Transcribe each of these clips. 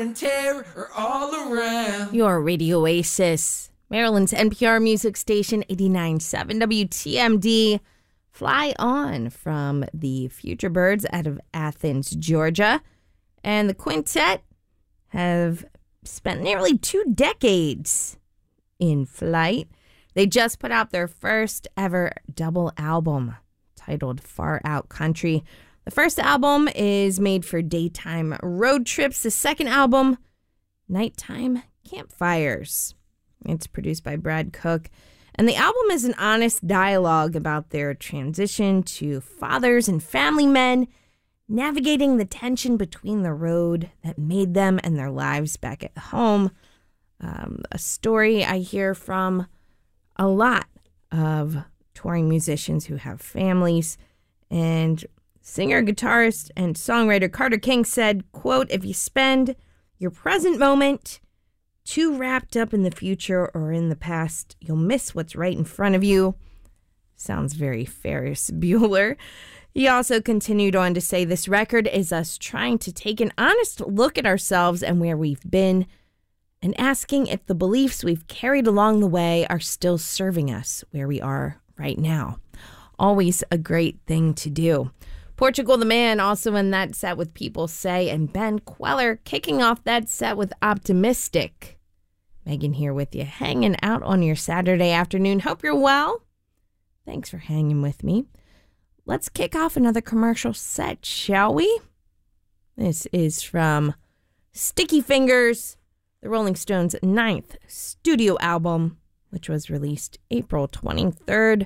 and terror are all around. Your Radio Oasis, Maryland's NPR music station, 89.7 WTMD. Fly On from the Future Birds out of Athens, Georgia. And the quintet have spent nearly 2 decades in flight. They just put out their first ever double album titled Far Out Country. The first album is made for daytime road trips. The second album, Nighttime Campfires. It's produced by Brad Cook. And the album is an honest dialogue about their transition to fathers and family men, navigating the tension between the road that made them and their lives back at home. A story I hear from a lot of touring musicians who have families. And singer, guitarist, and songwriter Carter King said, quote, "If you spend your present moment too wrapped up in the future or in the past, you'll miss what's right in front of you." Sounds very Ferris Bueller. He also continued on to say, "This record is us trying to take an honest look at ourselves and where we've been, and asking if the beliefs we've carried along the way are still serving us where we are right now." Always a great thing to do. Portugal the Man also in that set with People Say, and Ben Queller kicking off that set with Optimistic. Megan here with you, hanging out on your Saturday afternoon. Hope you're well. Thanks for hanging with me. Let's kick off another commercial set, shall we? This is from Sticky Fingers, the Rolling Stones' 9th studio album, which was released April 23rd,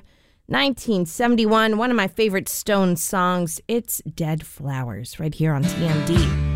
1971. One of my favorite Stones songs. It's Dead Flowers, right here on TMD.